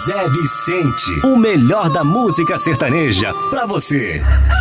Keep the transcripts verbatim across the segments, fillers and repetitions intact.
Zé Vicente, o melhor da música sertaneja pra você.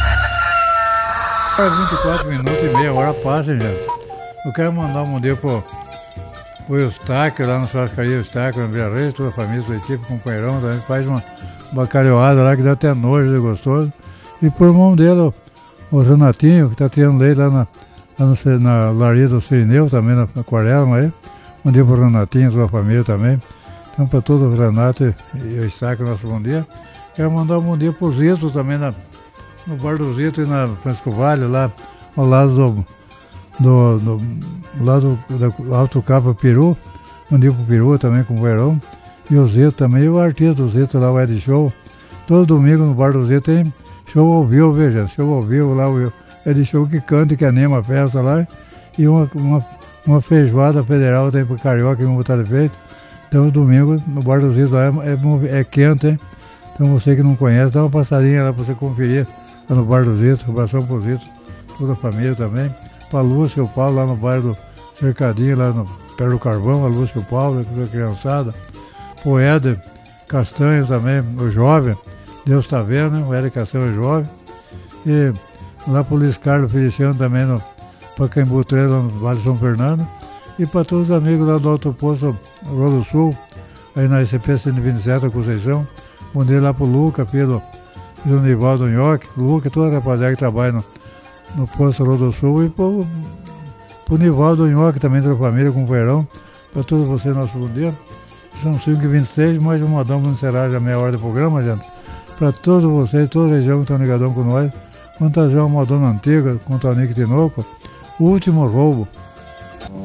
vinte e quatro minutos e meia hora passa, gente. Eu quero mandar um bom dia pro, pro Eustáquio, lá na churrascaria Eustáquio, na Vila Reis, toda a família, toda a equipe, companheirão, também faz uma bacalhoada lá que dá até nojo, é gostoso. E pro irmão dele, o, o Renatinho, que tá tirando leite lá na, lá no, na laria do Sirineu, também na Aquarela, mas um dia pro Renatinho, toda a família também. Então, para todo o Renato e, e o Eustáquio, nosso bom dia. Quero mandar um bom dia pro Zito também, na, no Bar do Zito e na Francisco Vale, lá ao lado do, do, do, lado do Alto Capa Peru. Um dia pro Peru também, com o Verão. E o Zito também, e o artista do Zito lá, o Ed Show. Todo domingo no Bar do Zito tem show ao vivo, veja, show ao vivo lá, o Ed Show que canta e que anima a festa lá. E uma, uma, uma feijoada federal tem pro Carioca em um botado de feito. Então, domingo, no Bar do Zito lá é, é quente, hein? Então, você que não conhece, dá uma passadinha lá pra você conferir lá no Bar do Zito, abração pro Zito, toda a família também. Pra Lúcia e o Paulo lá no bairro do Cercadinho, lá no perto do Carvão, a Lúcia e o Paulo, a criançada. O Éder Castanho também, o jovem, Deus tá vendo, né? O Éder Castanho é jovem. E lá pro Luiz Carlos Feliciano também, no Pacaembu três, lá no Vale de São Fernando. E para todos os amigos lá do Alto Posto Rodo Sul, aí na I C P cento e vinte e sete, a Conceição. Bom dia lá pro Luca, pelo, pelo Nivaldo Nhoque, Luca, toda a rapaziada que trabalha no, no Posto Rodo Sul. E pro, pro Nivaldo Nhoque também, da família, com o Verão. Para todos vocês, nosso bom dia. São cinco e vinte e seis, mais um modão para encerrar já meia hora do programa, gente. Para todos vocês, toda a região que estão ligadão com nós, vamos trazer uma modona antiga, com o Tonico Tinoco, o último roubo.